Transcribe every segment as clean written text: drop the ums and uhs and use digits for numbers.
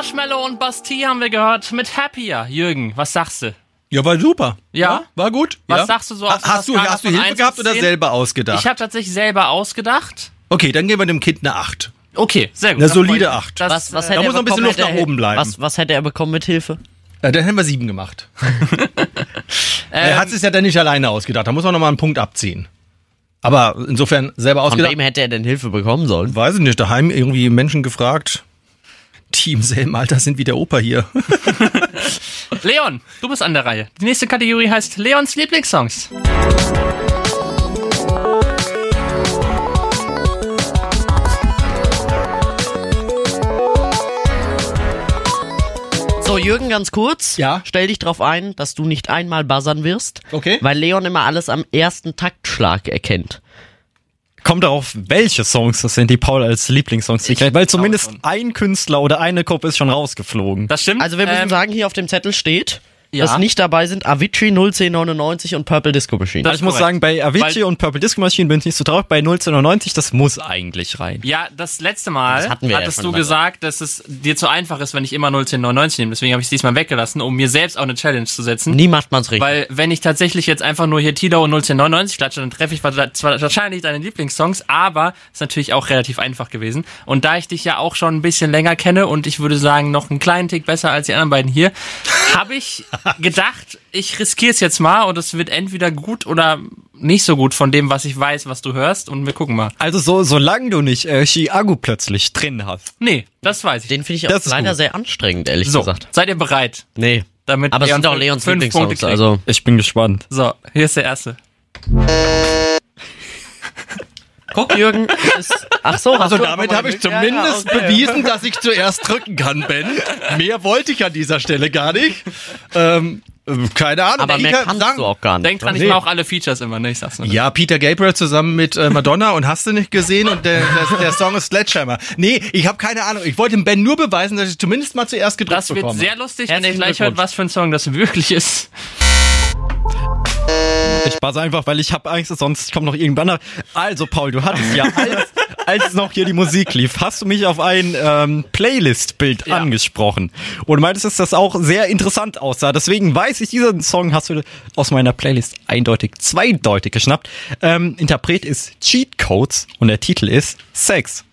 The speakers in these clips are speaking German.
Marshmello und Bastille haben wir gehört mit Happier. Jürgen, was sagst du? Ja, war super. Ja? War gut. Was sagst du so auf Hast du Hilfe gehabt oder selber ausgedacht? Ich habe tatsächlich selber ausgedacht. Okay, dann geben wir dem Kind eine 8. Okay, sehr gut. Eine solide 8. Was Was Da hätte muss noch er ein bisschen bekommen, Luft nach oben bleiben. Was hätte er bekommen mit Hilfe? Dann hätten wir 7 gemacht. Er hat es ja dann nicht alleine ausgedacht. Da muss man nochmal einen Punkt abziehen. Aber insofern selber Von ausgedacht. wem hätte er denn Hilfe bekommen sollen? Weiß ich nicht, daheim irgendwie Menschen gefragt, die im selben Alter sind wie der Opa hier. Leon, du bist an der Reihe. Die nächste Kategorie heißt Leons Lieblingssongs. So, Jürgen, ganz kurz. Ja? Stell dich drauf ein, dass du nicht einmal buzzern wirst. Okay. Weil Leon immer alles am ersten Taktschlag erkennt. Kommt darauf, welche Songs das sind, die Paul als Lieblingssongs kennt, weil zumindest schon. ein Künstler oder eine Gruppe ist schon rausgeflogen. Das stimmt. Also wir müssen sagen, hier auf dem Zettel steht, Ja. dass nicht dabei sind Avicii, 01099 und Purple Disco Machine. Das- Also ich muss korrekt. sagen, bei Avicii Weil- und Purple Disco Machine bin ich nicht so traurig, bei 01090, das muss eigentlich rein. Ja, das letzte Mal Das hatten wir ja hattest schon du mal. gesagt, dass es dir zu einfach ist, wenn ich immer 01099 nehme. Deswegen habe ich es diesmal weggelassen, um mir selbst auch eine Challenge zu setzen. Nie macht man's richtig. Weil wenn ich tatsächlich jetzt einfach nur hier Tilo und 01099 klatsche, dann treffe ich zwar wahrscheinlich deine Lieblingssongs, aber ist natürlich auch relativ einfach gewesen. Und da ich dich ja auch schon ein bisschen länger kenne und ich würde sagen, noch einen kleinen Tick besser als die anderen beiden hier, habe ich gedacht, ich riskiere es jetzt mal und es wird entweder gut oder nicht so gut von dem, was ich weiß, was du hörst, und wir gucken mal. Also solange du nicht Chiago plötzlich drin hast. Nee, das weiß ich. Den finde ich Das auch ist leider gut. sehr anstrengend, ehrlich So, gesagt. seid ihr bereit? Nee. Damit Aber es Leon sind auch fünf Leons Punkte Lieblingssongs, kriegt. also Ich bin gespannt. So, hier ist der erste. guck, Jürgen, ach so, Also damit habe ich zumindest okay. bewiesen, dass ich zuerst drücken kann, Ben. Mehr wollte ich an dieser Stelle gar nicht. Keine Ahnung. Aber Ich mehr kann kannst sagen- du auch gar nicht. Denk dran, ich Nee. mache auch alle Features immer, ne? Ich sag's nur. Ja, Peter Gabriel zusammen mit Madonna und hast du nicht gesehen, und der Song ist Sledgehammer. Nee, ich habe keine Ahnung. Ich wollte dem Ben nur beweisen, dass ich zumindest mal zuerst gedrückt Das wird bekomme. sehr lustig, wenn ihr Herzlichen gleich hört, Glückwunsch. was für ein Song das wirklich ist. Ich buzz einfach, weil ich habe Angst, sonst kommt noch irgendwann nach. Also Paul, du hattest ja, als noch hier die Musik lief, hast du mich auf ein Playlist-Bild Ja. angesprochen. Und meintest, dass das auch sehr interessant aussah. Deswegen weiß ich, diesen Song hast du aus meiner Playlist eindeutig zweideutig geschnappt. Interpret ist Cheat Codes und der Titel ist Sex.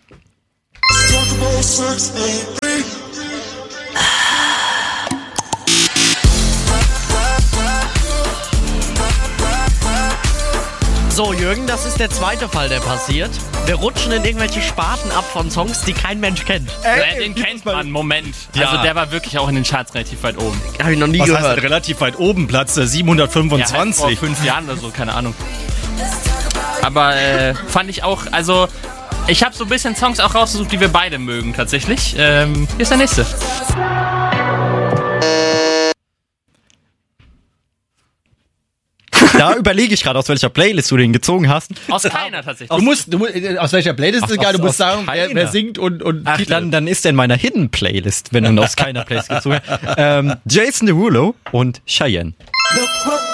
So, Jürgen, das ist der zweite Fall, der passiert. Wir rutschen in irgendwelche Sparten ab von Songs, die kein Mensch kennt. Den kennt man, Moment. Also der war wirklich auch in den Charts relativ weit oben. Habe ich noch nie Was heißt gehört. denn relativ weit oben? Platz Ja, halt 725. vor 5 Jahren oder so, keine Ahnung. Aber fand ich auch, also ich habe so ein bisschen Songs auch rausgesucht, die wir beide mögen tatsächlich. Hier ist der nächste. Da überlege ich gerade, aus welcher Playlist du den gezogen hast. Aus keiner tatsächlich. Du musst, aus welcher Playlist ist egal, du musst sagen, wer keiner. singt und Ach, dann ist der in meiner Hidden Playlist, wenn du ihn aus keiner Playlist gezogen hast. Jason Derulo und Cheyenne.